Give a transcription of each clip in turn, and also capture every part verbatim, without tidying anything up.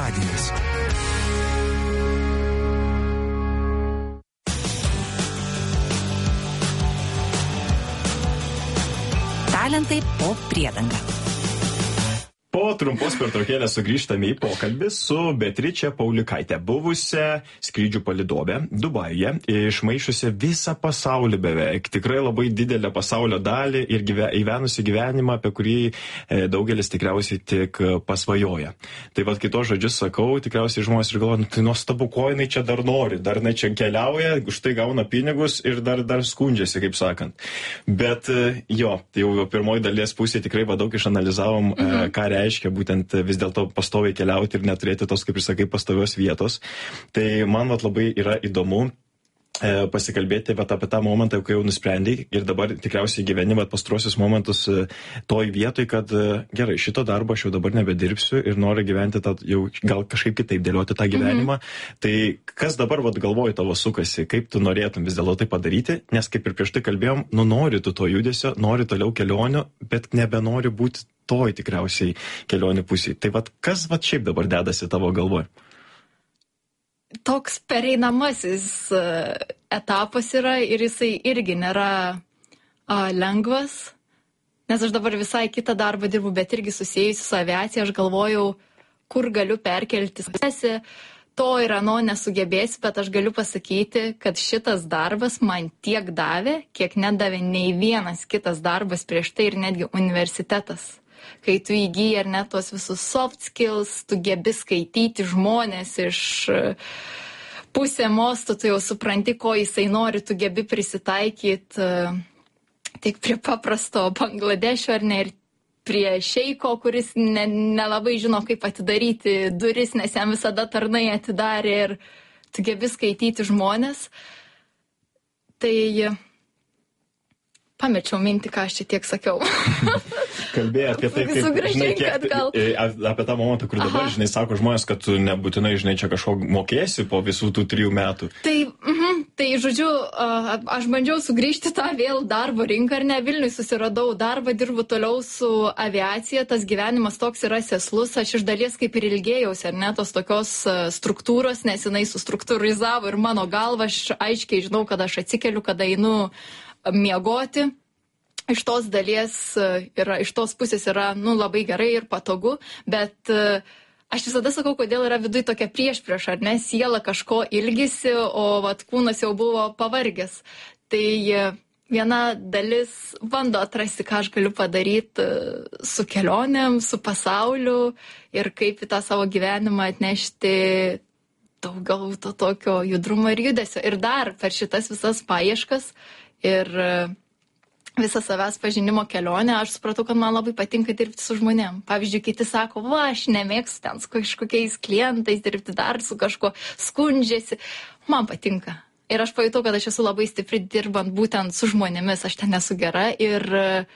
radijas. Talentai po priedanga. Po trumpos pertraukėlės sugrįžtame į pokalbį su Beatriče Paulikaite, buvusią skrydžių palydovę Dubajuje, išmaišusią visą pasaulį beveik, tikrai labai didelę pasaulio dalį ir gyve, įvenusi gyvenimą, apie kurį e, daugelis tikriausiai tik pasvajoja. Tai vad kitos žodžius sakau, tikriausiai žmonės ir galvoja, nu, tai nuostabu, ko jinai čia dar nori, dar jinai čia keliauja, už tai gauna pinigus ir dar, dar skundžiasi, kaip sakant. Bet e, jo, tai jau pirmoji dalies pusė tikrai va, daug išanalizavom, mhm. e, ką reiškia. reiškia būtent vis dėlto pastoviai keliauti ir neturėti tos, kaip ir sakai, pastovios vietos. Tai man vat, labai yra įdomu e, pasikalbėti vat, apie tą momentą, kai jau nusprendai ir dabar tikriausiai gyveni vat, pastruosius momentus e, toj vietoj, kad e, gerai, šito darbo aš jau dabar nebedirbsiu ir noriu gyventi tą, jau gal kažkaip kitaip dėlioti tą gyvenimą. Mhm. Tai kas dabar vat, galvoji tavo sukasi, kaip tu norėtum vis dėlto tai padaryti, nes kaip ir prieš tai kalbėjom, nu nori tu to judesio, nori toliau kelionių, bet nebenori būti toj tikriausiai kelionių pusėje. Tai vat, kas vat šiaip dabar dedasi tavo galvoje? Toks pereinamasis etapas yra ir jisai irgi nėra a, lengvas, nes aš dabar visai kitą darbą dirbu, bet irgi susijusi su aviacija, aš galvojau, kur galiu perkelti. To ir ano nesugebėsiu, bet aš galiu pasakyti, kad šitas darbas man tiek davė, kiek nedavė nei vienas kitas darbas prieš tai ir netgi universitetas. Kai tu įgyji ar net tuos visus soft skills, tu gebi skaityti žmonės iš pusę mosto, tu jau supranti, ko jisai nori, tu gebi prisitaikyti tik prie paprasto Bangladešo ar ne ir prie šeiko, kuris ne, nelabai žino, kaip atidaryti duris, nes jam visada tarnai atidarė ir tu gebi skaityti žmonės. Tai pamečiau mintį, ką aš čia tiek sakiau. Kalbėjai apie tai, kaip, žinai, kiek, apie tą momentą, kur dabar, Aha. žinai, sako žmonės, kad tu nebūtinai, žinai, čia kažko mokėsi po visų tų trijų metų. Tai, mm, tai žodžiu, aš bandžiau sugrįžti tą vėl darbo rinką, ar ne, Vilniui susiradau darbą, dirbu toliau su aviacija, tas gyvenimas toks yra sėslus, aš iš dalies kaip ir ilgėjausi, ar ne, tos tokios struktūros, nes jinai sustruktūrizavo ir mano galva, aš aiškiai žinau, kad aš atsikeliu, kada einu miegoti. Iš tos dalies yra, iš tos pusės yra, nu, labai gerai ir patogu, bet uh, aš visada sakau, kodėl yra viduj tokia priešprieša, ar ne, siela kažko ilgisi, o vat kūnas jau buvo pavargęs. Tai uh, viena dalis bando atrasti, ką aš galiu padaryti uh, su kelionėm, su pasauliu ir kaip į tą savo gyvenimą atnešti daugiau to tokio judrumo ir judesio. Ir dar per šitas visas paieškas ir uh, visą savęs pažinimo kelionę, aš supratau, kad man labai patinka dirbti su žmonėm. Pavyzdžiui, kiti sako, va, aš nemėgstu ten su kažkokiais klientais dirbti, dar su kažko skundžiasi. Man patinka. Ir aš pajutau, kad aš esu labai stipri dirbant būtent su žmonėmis. Aš ten esu gera ir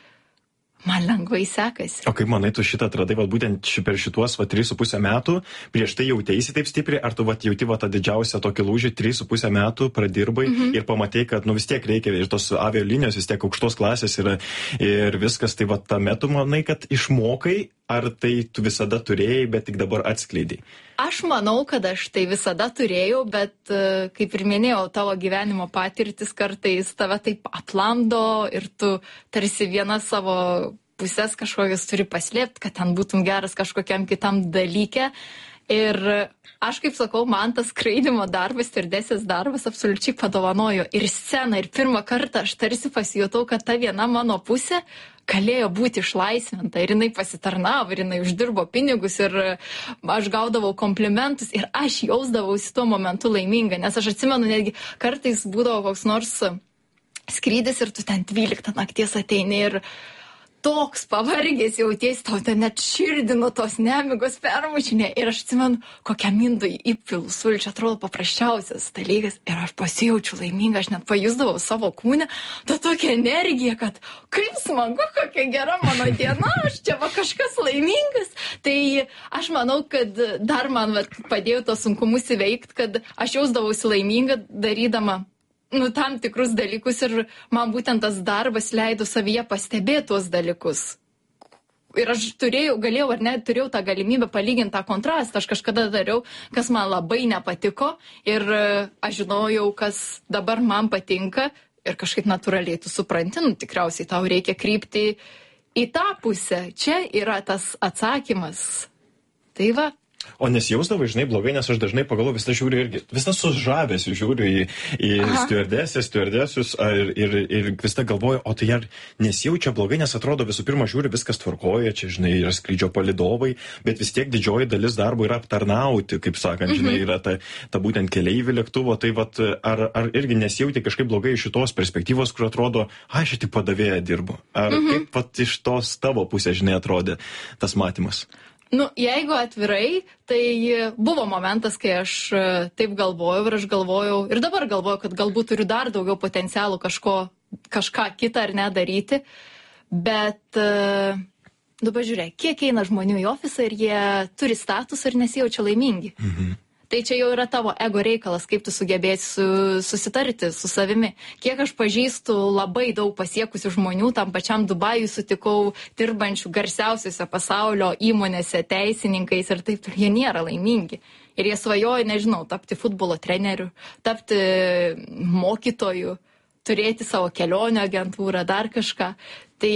man lengvai sekasi. O kaip manai, tu šitą atradai, va, būtent per šituos va, trys su pusę metų, prieš tai jautėsi taip stipriai, ar tu va, jauti va, tą didžiausią tokį lūžį, trys su pusę metų pradirbai mm-hmm. ir pamatai, kad nu, vis tiek reikia, ir tos avialinijos vis tiek aukštos klasės yra ir viskas, tai va, tame tu manai, kad išmokai, ar tai tu visada turėjai, bet tik dabar atskleidai? Aš manau, kad aš tai visada turėjau, bet, kaip ir minėjau, tavo gyvenimo patirtis kartais tave taip aplamdo ir tu tarsi viena savo pusės kažkokias turi paslėpti, kad ten būtum geras kažkokiam kitam dalyke. Ir aš, kaip sakau, man tas skraidimo darbas, stirdesės darbas absoliučiai padovanojo ir sceną. Ir pirmą kartą aš tarsi pasijutau, kad ta viena mano pusė galėjo būti išlaisvinta ir jinai pasitarnavo, ir jinai uždirbo pinigus ir aš gaudavau komplimentus ir aš jausdavausi tuo momentu laiminga, nes aš atsimenu, netgi kartais būdavo koks nors skrydis ir tu ten dvyliktą nakties ateini ir toks pavargęs jautiesi, tau ten net širdino tos nemigos permušinė ir aš atsimenu, kokią mindų įpilu sulčią, atrodo paprasčiausias dalykas ir aš pasijaučiu laiminga, aš net pajusdavau savo kūne tą tokią energiją, kad kaip smagu, kokia gera mano diena, aš čia va kažkas laimingas. Tai aš manau, kad dar man va, padėjo tos sunkumus įveikti, kad aš jausdavausi laiminga darydama nu, tam tikrus dalykus ir man būtent tas darbas leido savyje pastebėti tuos dalykus, Ir aš turėjau, galėjau ar ne, turėjau tą galimybę palyginti tą kontrastą. Aš kažkada dariau, kas man labai nepatiko ir aš žinojau, kas dabar man patinka ir kažkaip natūraliai tu supranti, nu, tikriausiai tau reikia krypti į tą pusę. Čia yra tas atsakymas. Tai va. O nesijausdavai, žinai, blogai, nes aš dažnai pagalvoju, visą žiūriu irgi, visą su žavesiu žiūriu į, į stiuardesės, stiuardesius ir, ir, ir visą galvoju, o tai ar nesijaučia blogai, nes atrodo visų pirma žiūri, viskas tvarkoja, čia, žinai, yra skrydžio palydovai, bet vis tiek didžioji dalis darbo yra aptarnauti, kaip sakant, žinai, yra ta, ta būtent keleivių lėktuvo, tai vat, ar, ar irgi nesijauti kažkaip blogai iš šitos perspektyvos, kur atrodo, aš tik padavėja dirbu. Ar mhm. kaip vat iš tos tavo pusės, žinai, atrodė tas matymas? Nu, jeigu atvirai, tai buvo momentas, kai aš taip galvojau ir aš galvojau, ir dabar galvoju, kad galbūt turiu dar daugiau potencialų kažko, kažką kitą ar nedaryti, bet, nu, pažiūrėk, kiek eina žmonių į ofisą ir jie turi statusą ir nesijaučia laimingi. Mhm. Tai čia jau yra tavo ego reikalas, kaip tu sugebėsi su, susitarti su savimi. Kiek aš pažįstu labai daug pasiekusių žmonių, tam pačiam Dubajui sutikau dirbančių garsiausiuose pasaulio įmonėse, teisininkais ir taip, jie nėra laimingi. Ir jie svajoja, nežinau, tapti futbolo treneriu, tapti mokytoju, turėti savo kelionių agentūrą, dar kažką. Tai,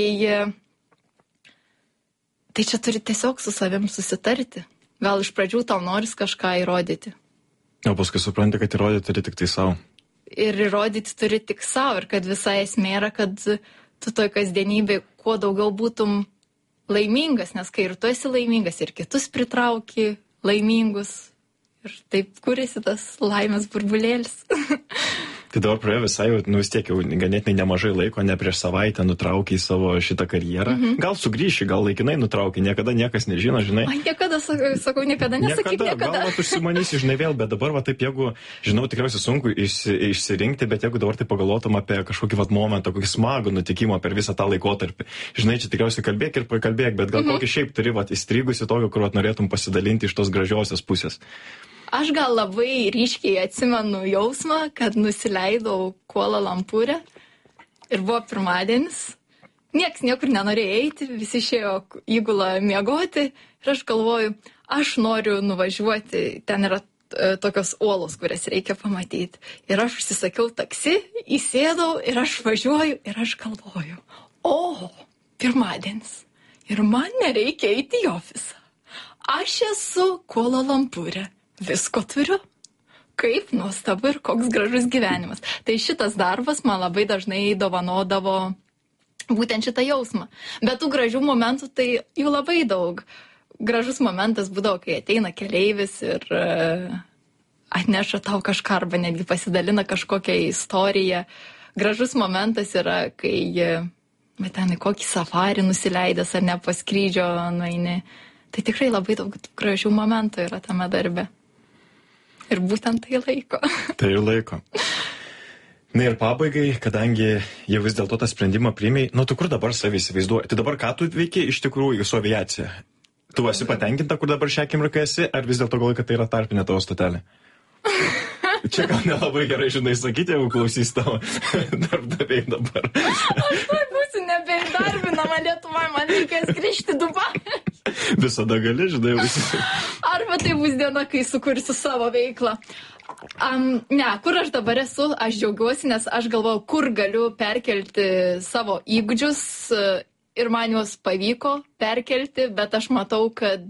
tai čia turi tiesiog su savim susitarti. Gal iš pradžių tau noris kažką įrodyti. O paskui supranti, kad įrodyti turi tik tai savo. Ir įrodyti turi tik savo. Ir kad visa esmė yra, kad tu toj kasdienybėj kuo daugiau būtum laimingas. Nes kai ir tu esi laimingas, ir kitus pritrauki laimingus. Ir taip kuriasi tas laimės burbulėlis. Tai dabar praėjo visai, nu vis tiek jau ganėtinai nemažai laiko, ne prieš savaitę nutraukiai savo šitą karjerą. Mhm. Gal sugrįši, gal laikinai nutraukiai, niekada niekas nežino, žinai. Man niekada, sakau, niekada nesakyk niekada. niekada. Gal tu užsimanysi, žinai, vėl, bet dabar va taip, jeigu, žinau, tikriausiai sunku išsi, išsirinkti, bet jeigu dabar tai pagalvotum apie kažkokį vat momentą, kokį smagų nutikimą per visą tą laikotarpį. Žinai, čia tikriausiai kalbėk ir pakalbėk, bet gal mhm. kokį šiaip turi vat įstrigusi tokio, kur vat norėtum pasidalinti iš tos gražiosios pusės. Aš gal labai ryškiai atsimenu jausmą, kad nusileidau Kuala Lumpūre ir buvo pirmadienis. Nieks niekur nenorėjo eiti, visi išėjo įgulą miegoti ir aš galvoju, aš noriu nuvažiuoti, ten yra tokios uolos, kurias reikia pamatyti. Ir aš užsisakiau taksi, įsėdau ir aš važiuoju ir aš galvoju, o, pirmadienis ir man nereikia eiti į ofisą. Aš esu Kuala Lumpūre. Visko turiu. Kaip nuostabu ir koks gražus gyvenimas. Tai šitas darbas man labai dažnai dovanodavo būtent šitą jausmą. Bet tų gražių momentų tai jų labai daug. Gražus momentas būdavo, kai ateina keleivis ir uh, atneša tau kažką arba netgi pasidalina kažkokią istoriją. Gražus momentas yra, kai uh, ten į kokį safarį nusileidęs ar ne paskrydžio nueini. Tai tikrai labai daug gražių momentų yra tame darbe. Ir būtent tai laiko. Tai ir laiko. Na ir pabaigai, kadangi jau vis dėlto tą sprendimą priėmei, nu tu kur dabar savį įsivaizduoji? Tai dabar ką tu veiki iš tikrųjų su aviacija? Tu esi patenkinta, kur dabar šią akimirką esi, ar vis dėlto galvoji, kad tai yra tarpinė tavo stotelė? Čia gal nelabai gerai, žinai, sakyti, jeigu klausys tavo darbdaviai dabar. Aš tai būsiu nebeįdarbinama Lietuvoje, man reikės grįžti Dubajų. Visada gali, žinai, visi. Arba tai bus diena, kai sukursiu savo veiklą. Um, ne, kur aš dabar esu, aš džiaugiuosi, nes aš galvoju, kur galiu perkelti savo įgūdžius ir man juos pavyko perkelti, bet aš matau, kad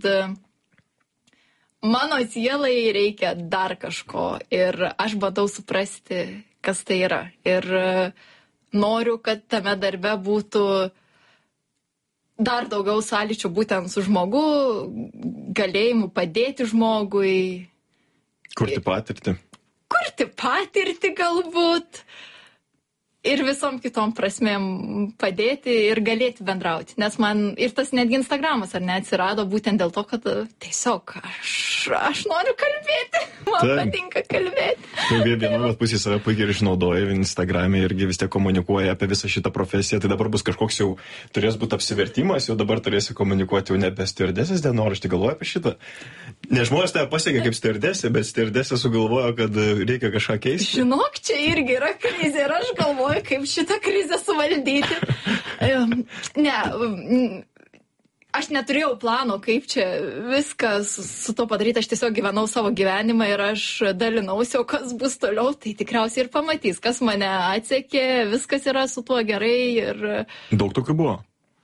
mano sielai reikia dar kažko ir aš bandau suprasti, kas tai yra. Ir noriu, kad tame darbe būtų dar daugiau sąlyčių būtent su žmogu, galėjimu padėti žmogui. Kurti patirtį. Kurti patirtį galbūt. Ir visom kitom prasmėm padėti ir galėti bendrauti. Nes man ir tas netgi Instagramas ar ne atsirado būtent dėl to, kad tiesiog aš, aš noriu kalbėti. Man tai patinka kalbėti. Tai viena pusė save puikiai ir išnaudoja Instagram'e irgi vis tiek komunikuoja apie visą šitą profesiją. Tai dabar bus kažkoks jau, turės būti apsivertimas, jau dabar turėsi komunikuoti jau ne apie stiuardesės dienoraštį, galvoja apie šitą. Ne žmonės tave pasiekia kaip stiuardesė, bet stiuardesė sugalvojo, kad reikia kažką keisti. Žinok, čia irgi yra krizė ir aš galvoju, kaip šitą krizę suvaldyti. Ne, aš neturėjau plano, kaip čia viskas su to padaryti, aš tiesiog gyvenau savo gyvenimą ir aš dalinausi, o kas bus toliau, tai tikriausiai ir pamatys, kas mane atsekė, viskas yra su tuo gerai ir... Daug tokių buvo?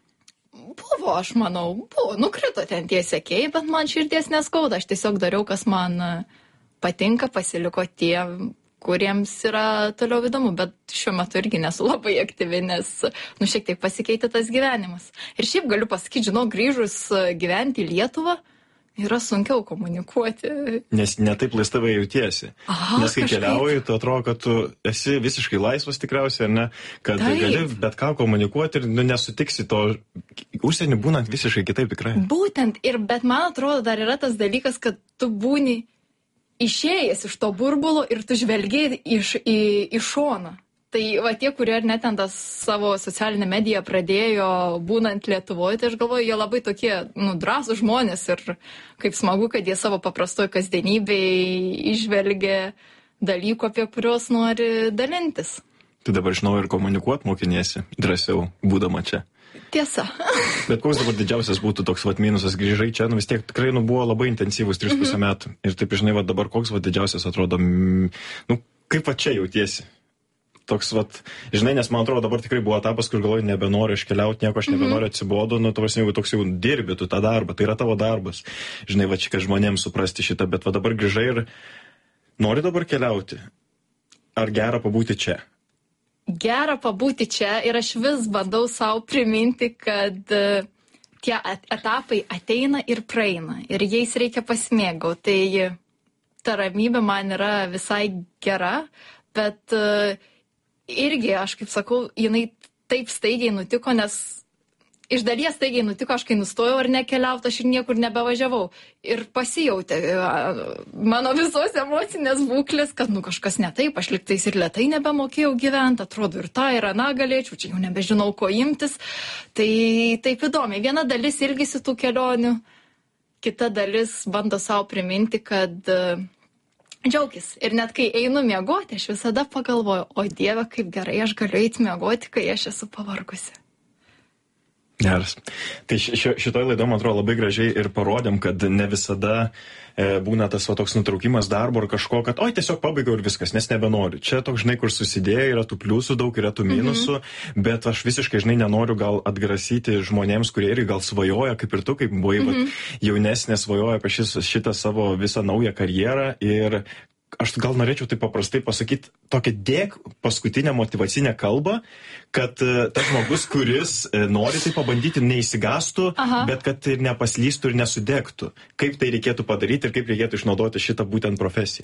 Buvo, aš manau, buvo, nukrito ten tie sekėjai, bet man širdies neskauda, aš tiesiog dariau, kas man patinka, pasiliko tie, kuriems yra toliau įdomu, bet šiuo metu irgi nesu labai aktyvi, nes, nu, šiek tiek pasikeitė tas gyvenimas. Ir šiaip galiu pasakyti, žinau, grįžus gyventi į Lietuvą, yra sunkiau komunikuoti. Nes netaip laisvai jautiesi. Aha, nes kai kažkaip keliauji, tu atrodo, kad tu esi visiškai laisvas tikriausiai, ar ne? Kad taip. Gali bet ką komunikuoti ir nu, nesutiksi to užsienį būnant visiškai kitaip tikrai. Būtent, ir bet man atrodo dar yra tas dalykas, kad tu būni išėjęs iš to burbulo ir tu žvelgiai iš, į, į šoną. Tai va tie, kurie ar net ten tas savo socialinę mediją pradėjo būnant Lietuvoje, tai aš galvoju, jie labai tokie, nu, drąsūs žmonės ir kaip smagu, kad jie savo paprastoje kasdienybėje išvelgia dalykų, apie kuriuos nori dalintis. Tu dabar žinau ir komunikuoti mokiniesi drąsiau, būdama čia. Tiesa. Bet koks dabar didžiausias būtų toks vat minusas, grįžai čia, nu vis tiek tikrai nu, buvo labai intensyvus tris pusę metų. Ir taip, žinai, vat dabar koks vat didžiausias atrodo, nu, kaip va čia jautiesi. Toks, vat, žinai, nes man atrodo dabar tikrai buvo etapas, kur galvoju, nebenoriu iškeliauti, nieko aš nebenoriu, atsibodu, nu, tavas, jeigu toks jau dirbi tu tą darbą, tai yra tavo darbas. Žinai, va čia, kad žmonėms suprasti šitą, bet va dabar grįžai ir nori dabar keliauti. Ar gera pabūti čia? Gera pabūti čia ir aš vis bandau savo priminti, kad tie etapai ateina ir praeina ir jais reikia pasimėgauti. Tai ta ramybė man yra visai gera, bet irgi, aš kaip sakau, jinai taip staigiai nutiko, nes iš dalies staigiai nutiko, aš kai nustojau ar nekeliauti, aš ir niekur nebevažiavau. Ir pasijautė mano visos emocinės būklės, kad nu kažkas ne taip, aš liktais ir lėtai nebemokėjau gyventi, atrodo ir tą ir aną galėčiau, čia jau nebežinau, ko imtis. Tai taip įdomiai. Viena dalis ilgisi tų kelionių, kita dalis bando savo priminti, kad uh, džiaugis. Ir net kai einu miegoti, aš visada pagalvoju, o Dieve, kaip gerai aš galiu eiti miegoti, kai aš esu pavargusi. Geras. Tai ši, šitoj laidoj, man atrodo, labai gražiai ir parodėm, kad ne visada e, būna tas va, toks nutraukimas darbo ar kažko, kad oi, tiesiog pabaigiau ir viskas, nes nebenoriu. Čia toks, žinai, kur susidėjo, yra tų pliusų daug, yra tų minusų, mm-hmm. bet aš visiškai, žinai, nenoriu gal atgrasyti žmonėms, kurie irgi gal svajoja, kaip ir tu, kaip buvai, mm-hmm. jaunesnė svajoja apie šis, šitą savo visą naują karjerą ir aš gal norėčiau taip paprastai pasakyti tokią dėk paskutinę motyvacinę kalbą, kad uh, tas žmogus, kuris uh, nori tai pabandyti, neįsigastų, Aha. bet kad ir nepaslystų ir nesudegtų. Kaip tai reikėtų padaryti ir kaip reikėtų išnaudoti šitą būtent profesiją?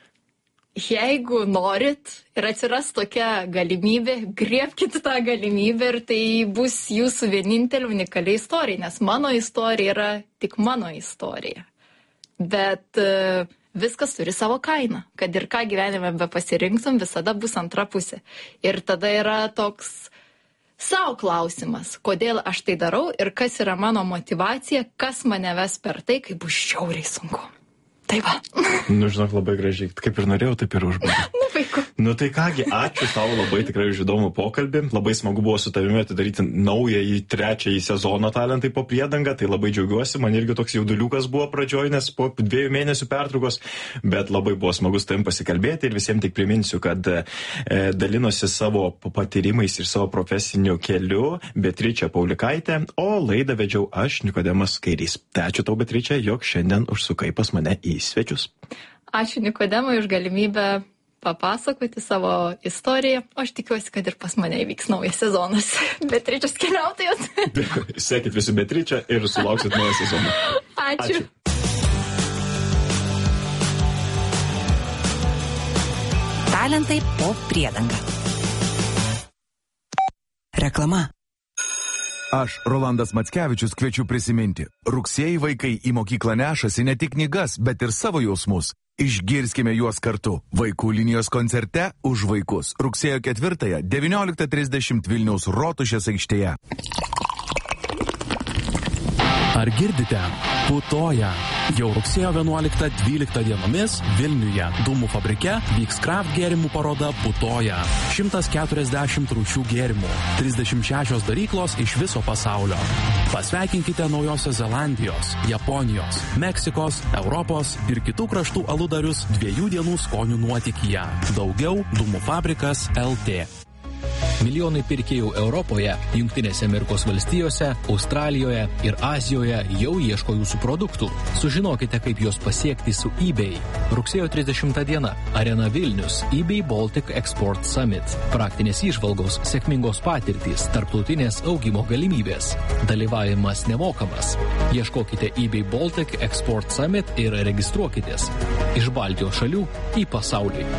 Jeigu norit ir atsiras tokia galimybė, griebkite tą galimybę ir tai bus jūsų vienintelė unikali istorija, nes mano istorija yra tik mano istorija. Bet uh, viskas turi savo kainą, kad ir ką gyvenime be pasirinktum, visada bus antra pusė. Ir tada yra toks savo klausimas, kodėl aš tai darau ir kas yra mano motyvacija, kas mane ves per tai, kai bus žiauriai sunku. Tai va. Nu, žinok, labai gražiai. Kaip ir norėjau, taip ir užbaigiau. Nu, vaiku. Nu, tai kągi, ačiū tau labai tikrai už įdomų pokalbį. Labai smagu buvo su tavimi atidaryti naują į trečiąjį sezoną Talentai po priedangą. Tai labai džiaugiuosi. Man irgi toks jauduliukas buvo pradžioj, nes po dviejų mėnesių pertraukos. Bet labai buvo smagu su tavim pasikalbėti ir visiems tik priminsiu, kad e, dalinosi savo patyrimais ir savo profesiniu keliu Beatričė Paulikaitė, o laidą vedžiau aš, Nikodemas Kairys. Tai ačiū tau, Beatričė, jog šiandien užsukai pas mane į svečius. Ačiū Nikodemui už galimybę papasakoti savo istoriją. O aš tikiuosi, kad ir pas mane įvyks naujas sezonas. Beatričės keliautojos. Sekit visi Beatričę ir sulauksit naują sezoną. Ačiū. Ačiū. Talentai po priedanga. Reklama. Aš, Rolandas Mackevičius, kviečiu prisiminti. Rugsėjį vaikai į mokyklą nešasi ne tik knygas, bet ir savo jausmus. Išgirskime juos kartu. Vaikų linijos koncerte už vaikus. Rugsėjo ketvirtąją, devynioliktą trisdešimt Vilniaus Rotušės aikštėje. Ar girdite? Putoja. Jau rugsėjo vienuoliktą dvyliktą dienomis Vilniuje Dūmų fabrike vyks kraft gėrimų paroda Putoja. šimtas keturiasdešimt rūšių gėrimų. trisdešimt šešios daryklos iš viso pasaulio. Pasveikinkite Naujosios Zelandijos, Japonijos, Meksikos, Europos ir kitų kraštų aludarius dviejų dienų skonių nuotykyje. Daugiau Dūmų fabrikas L T. Milijonai pirkėjų Europoje, Jungtinėse Amerikos valstijose, Australijoje ir Azijoje jau ieško jūsų produktų. Sužinokite, kaip juos pasiekti su eBay. Rugsėjo trisdešimtą dieną. Arena Vilnius. eBay Baltic Export Summit. Praktinės įžvalgos, sėkmingos patirtys, tarptautinės augimo galimybės. Dalyvavimas nemokamas. Ieškokite eBay Baltic Export Summit ir registruokitės. Iš Baltijos šalių į pasaulį.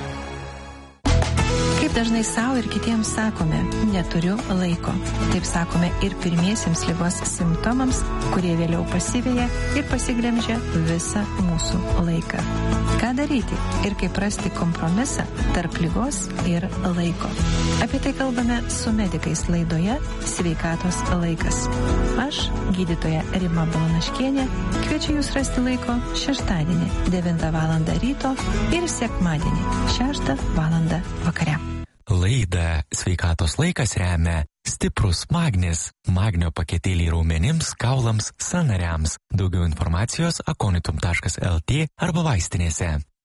Kaip dažnai savo ir kitiems sakome, neturiu laiko. Taip sakome ir pirmiesiems ligos simptomams, kurie vėliau pasiveja ir pasiglemžia visą mūsų laiką. Ką daryti ir kaip rasti kompromisą tarp ligos ir laiko? Apie tai kalbame su medikais laidoje Sveikatos laikas. Aš, gydytoja Rima Balanaškienė, kviečiu jūs rasti laiko šeštadienį devintą valandą ryto ir sekmadienį šeštą valandą vakare. Laidą Sveikatos laikas remia Stiprus Magnis. Magnio paketėliai raumenims, kaulams, sąnariams. Daugiau informacijos akonitum taškas L T arba vaistinėse.